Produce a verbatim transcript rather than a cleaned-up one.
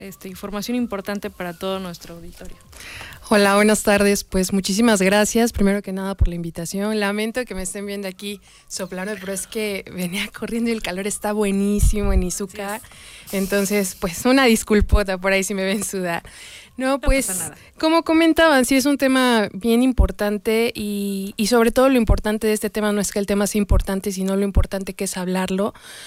este, información importante para todo nuestro auditorio. Hola, buenas tardes. Pues muchísimas gracias, primero que nada, por la invitación. Lamento que me estén viendo aquí soplando, pero es que venía corriendo y el calor está buenísimo en Izúcar. Entonces, pues una disculpota por ahí si me ven sudar. No, pues, no pasa nada. Como comentaban, sí es un tema bien importante y, y sobre todo lo importante de este tema no es que el tema sea importante, sino lo importante que es hablarlo.